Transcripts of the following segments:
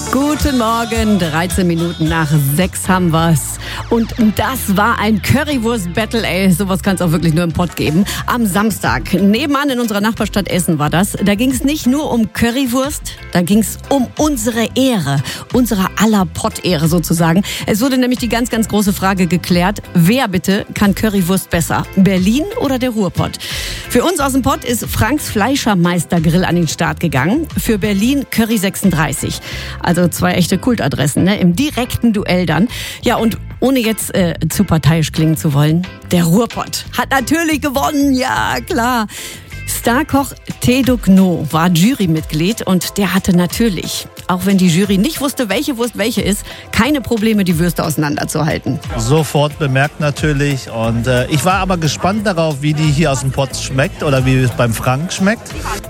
Guten Morgen, 13 Minuten nach 6 haben wir's. Und das war ein Currywurst-Battle, ey. Sowas kann es auch wirklich nur im Pott geben. Am Samstag, nebenan in unserer Nachbarstadt Essen war das. Da ging es nicht nur um Currywurst, da ging es um unsere Ehre. Unsere aller Pott-Ehre sozusagen. Es wurde nämlich die ganz, ganz große Frage geklärt. Wer bitte kann Currywurst besser? Berlin oder der Ruhrpott? Für uns aus dem Pott ist Franks Fleischermeister-Grill an den Start gegangen. Für Berlin Curry 36. Also zwei echte Kultadressen, ne? Im direkten Duell dann. Ja, und ohne jetzt zu parteiisch klingen zu wollen, der Ruhrpott hat natürlich gewonnen, ja klar. Starkoch Teduk No war Jurymitglied und der hatte natürlich, auch wenn die Jury nicht wusste, welche Wurst welche ist, keine Probleme, die Würste auseinanderzuhalten. Sofort bemerkt natürlich und ich war aber gespannt darauf, wie die hier aus dem Pott schmeckt oder wie es beim Frank schmeckt.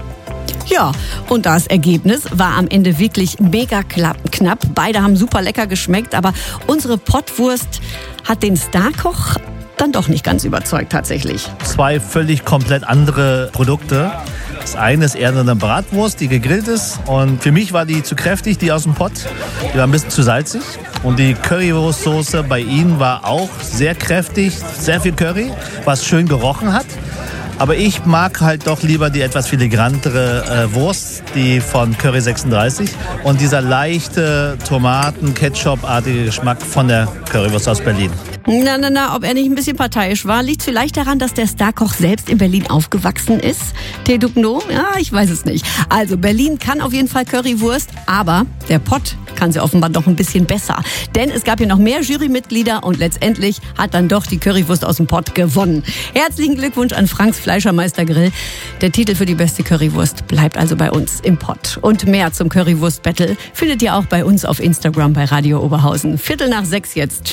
Ja, und das Ergebnis war am Ende wirklich mega knapp. Beide haben super lecker geschmeckt, aber unsere Pottwurst hat den Starkoch dann doch nicht ganz überzeugt tatsächlich. Zwei völlig komplett andere Produkte. Das eine ist eher eine Bratwurst, die gegrillt ist. Und für mich war die zu kräftig, die aus dem Pott. Die war ein bisschen zu salzig. Und die Currywurstsoße bei ihnen war auch sehr kräftig, sehr viel Curry, was schön gerochen hat. Aber ich mag halt doch lieber die etwas filigrantere Wurst, die von Curry 36. Und dieser leichte Tomaten-Ketchup-artige Geschmack von der Currywurst aus Berlin. Na, ob er nicht ein bisschen parteiisch war, liegt vielleicht daran, dass der Starkoch selbst in Berlin aufgewachsen ist. Teduk No? Ja, ich weiß es nicht. Also Berlin kann auf jeden Fall Currywurst, aber der Pott kann sie offenbar noch ein bisschen besser. Denn es gab hier noch mehr Jurymitglieder und letztendlich hat dann doch die Currywurst aus dem Pott gewonnen. Herzlichen Glückwunsch an Franks Fleischermeister-Grill. Der Titel für die beste Currywurst bleibt also bei uns im Pott. Und mehr zum Currywurst-Battle findet ihr auch bei uns auf Instagram bei Radio Oberhausen. 5:45 jetzt.